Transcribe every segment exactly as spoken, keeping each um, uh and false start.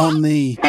on the...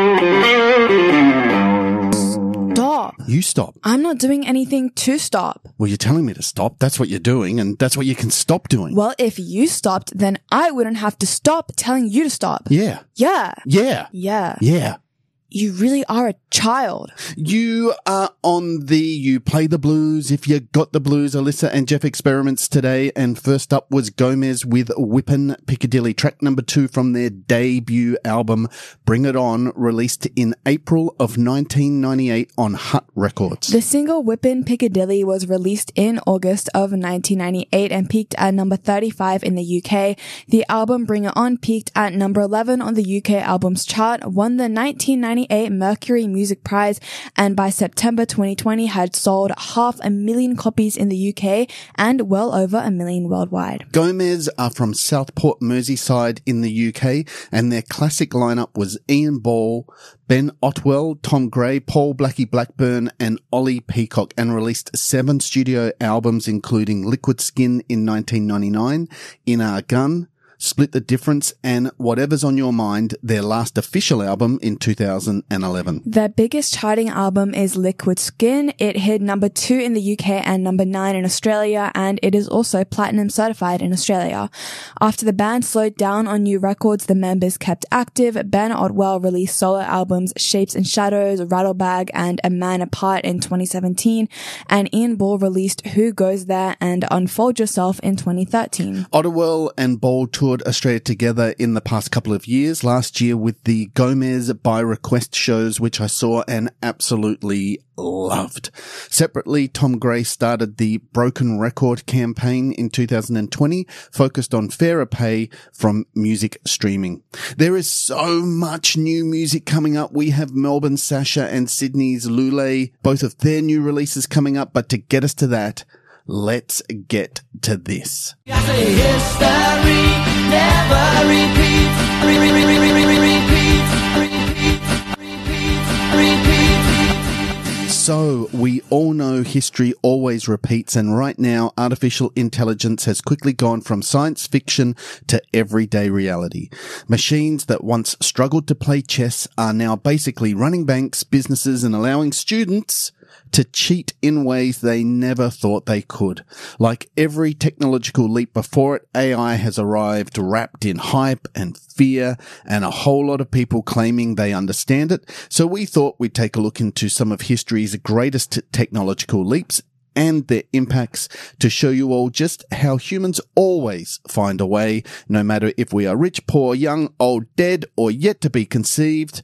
Stop. You stop. I'm not doing anything to stop. Well, you're telling me to stop. That's what you're doing, and that's what you can stop doing. Well, if you stopped, then I wouldn't have to stop telling you to stop. Yeah. Yeah. Yeah. Yeah. Yeah. You really are a child. You are on the You Play the Blues If You Got the Blues, Alyssa and Jeff experiments today. And first up was Gomez with Whippin' Piccadilly, track number two from their debut album, Bring It On, released in April of nineteen ninety-eight on Hut Records. The single Whippin' Piccadilly was released in August of nineteen ninety-eight and peaked at number thirty-five in the U K. The album Bring It On peaked at number eleven on the U K albums chart, won the nineteen ninety-eight Mercury Music Prize, and by September twenty twenty had sold half a million copies in the U K and well over a million worldwide. Gomez are from Southport, Merseyside in the U K, and their classic lineup was Ian Ball, Ben Otwell, Tom Gray, Paul Blackie Blackburn, and Ollie Peacock, and released seven studio albums including Liquid Skin in nineteen ninety-nine, In Our Gun, Split the Difference, and Whatever's on Your Mind, their last official album in two thousand eleven. Their biggest charting album is Liquid Skin. It hit number two in the U K and number nine in Australia, and it is also platinum certified in Australia. After the band slowed down on new records, the members kept active. Ben Otwell released solo albums Shapes and Shadows, Rattlebag, and A Man Apart in twenty seventeen, and Ian Ball released Who Goes There and Unfold Yourself in twenty thirteen. Otwell and Ball toured Australia together in the past couple of years, last year with the Gomez by Request shows, which I saw and absolutely loved. Separately, Tom Gray started the Broken Record campaign in two thousand twenty, focused on fairer pay from music streaming. There is so much new music coming up. We have Melbourne's Sasha and Sydney's Lule, both of their new releases coming up, but to get us to that, let's get to this. History never repeats. Re- re- re- re- re- re- repeats. Repeats. Repeats. Repeats. So, we all know history always repeats, and right now, artificial intelligence has quickly gone from science fiction to everyday reality. Machines that once struggled to play chess are now basically running banks, businesses, and allowing students to cheat in ways they never thought they could. Like every technological leap before it, A I has arrived wrapped in hype and fear and a whole lot of people claiming they understand it. So we thought we'd take a look into some of history's greatest technological leaps and their impacts to show you all just how humans always find a way, no matter if we are rich, poor, young, old, dead, or yet to be conceived,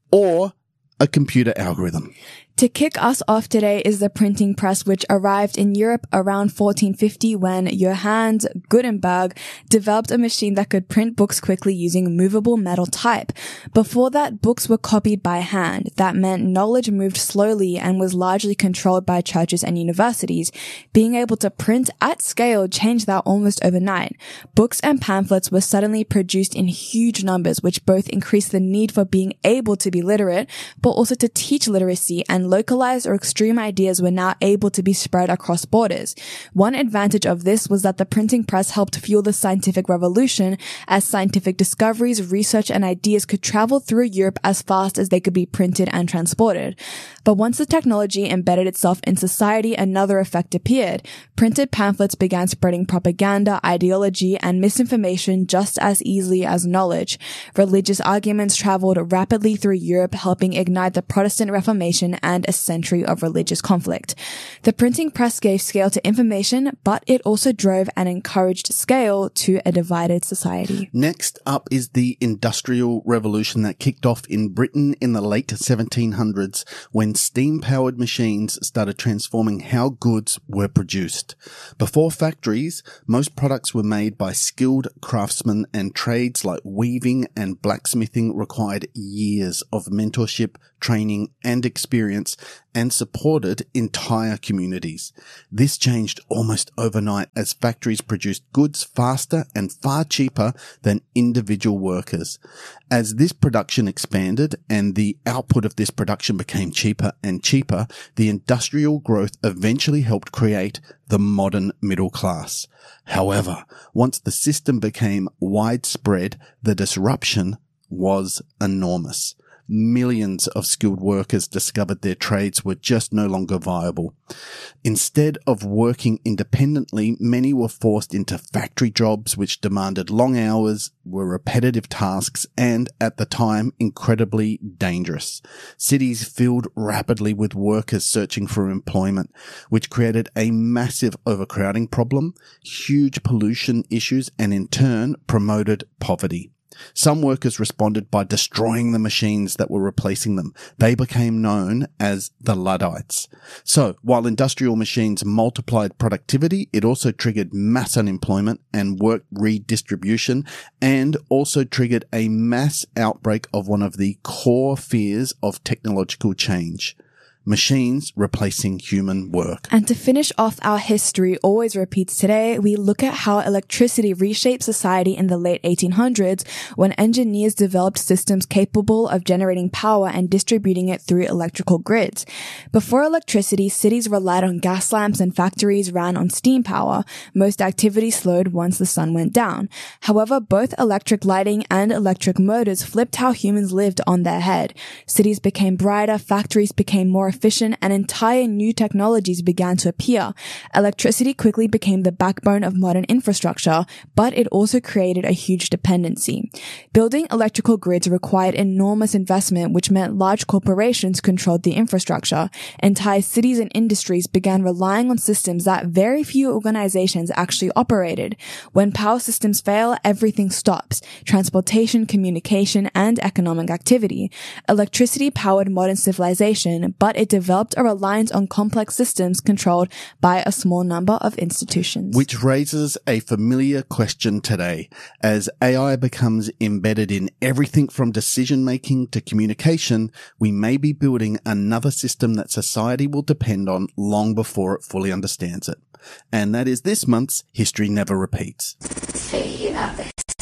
or a computer algorithm. To kick us off today is the printing press, which arrived in Europe around fourteen fifty when Johannes Gutenberg developed a machine that could print books quickly using movable metal type. Before that, books were copied by hand. That meant knowledge moved slowly and was largely controlled by churches and universities. Being able to print at scale changed that almost overnight. Books and pamphlets were suddenly produced in huge numbers, which both increased the need for being able to be literate, but also to teach literacy, and localized or extreme ideas were now able to be spread across borders. One advantage of this was that the printing press helped fuel the scientific revolution, as scientific discoveries, research, and ideas could travel through Europe as fast as they could be printed and transported. But once the technology embedded itself in society, another effect appeared. Printed pamphlets began spreading propaganda, ideology, and misinformation just as easily as knowledge. Religious arguments traveled rapidly through Europe, helping ignite the Protestant Reformation and a century of religious conflict. The printing press gave scale to information, but it also drove and encouraged scale to a divided society. Next up is the Industrial Revolution that kicked off in Britain in the late seventeen hundreds, when steam-powered machines started transforming how goods were produced. Before factories, most products were made by skilled craftsmen, and trades like weaving and blacksmithing required years of mentorship, training, and experience, and supported entire communities. This changed almost overnight as factories produced goods faster and far cheaper than individual workers. As this production expanded and the output of this production became cheaper and cheaper, the industrial growth eventually helped create the modern middle class. However, once the system became widespread, the disruption was enormous. Millions of skilled workers discovered their trades were just no longer viable. Instead of working independently, many were forced into factory jobs which demanded long hours, were repetitive tasks, and, at the time, incredibly dangerous. Cities filled rapidly with workers searching for employment, which created a massive overcrowding problem, huge pollution issues, and in turn promoted poverty. Some workers responded by destroying the machines that were replacing them. They became known as the Luddites. So, while industrial machines multiplied productivity, it also triggered mass unemployment and work redistribution, and also triggered a mass outbreak of one of the core fears of technological change: machines replacing human work. And to finish off our history always repeats today, we look at how electricity reshaped society in the late eighteen hundreds when engineers developed systems capable of generating power and distributing it through electrical grids. Before electricity, cities relied on gas lamps and factories ran on steam power. Most activity slowed once the sun went down. However, both electric lighting and electric motors flipped how humans lived on their head. Cities became brighter, factories became more efficient, and entire new technologies began to appear. Electricity quickly became the backbone of modern infrastructure, but it also created a huge dependency. Building electrical grids required enormous investment, which meant large corporations controlled the infrastructure. Entire cities and industries began relying on systems that very few organizations actually operated. When power systems fail, everything stops: transportation, communication, and economic activity. Electricity powered modern civilization, but it developed a reliance on complex systems controlled by a small number of institutions. Which raises a familiar question today. As A I becomes embedded in everything from decision-making to communication, we may be building another system that society will depend on long before it fully understands it. And that is this month's History Never Repeats.